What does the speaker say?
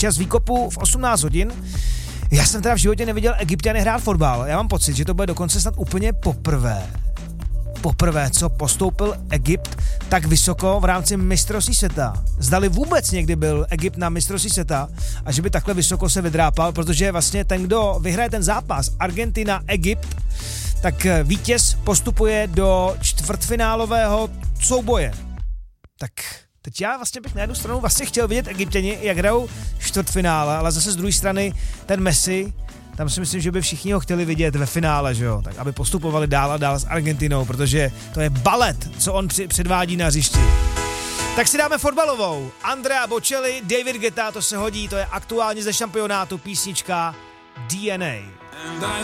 čas výkopu v 18 hodin. Já jsem teda v životě neviděl Egypťany hrát fotbal. Já mám pocit, že to bude dokonce snad úplně poprvé, co postoupil Egypt tak vysoko v rámci mistrovství světa. Zdali vůbec někdy byl Egypt na mistrovství světa a že by takhle vysoko se vydrápal, protože vlastně ten, kdo vyhraje ten zápas Argentina-Egypt, tak vítěz postupuje do čtvrtfinálového souboje. Tak teď já vlastně bych na jednu stranu vlastně chtěl vidět Egyptěni, jak hrajou čtvrtfinále, ale zase z druhé strany ten Messi, tam si myslím, že by všichni ho chtěli vidět ve finále, že jo, tak aby postupovali dál a dál s Argentinou, protože to je balet, co on předvádí na hřišti. Tak si dáme fotbalovou. Andrea Bocelli, David Guetta, to se hodí, to je aktuálně ze šampionátu písnička DNA.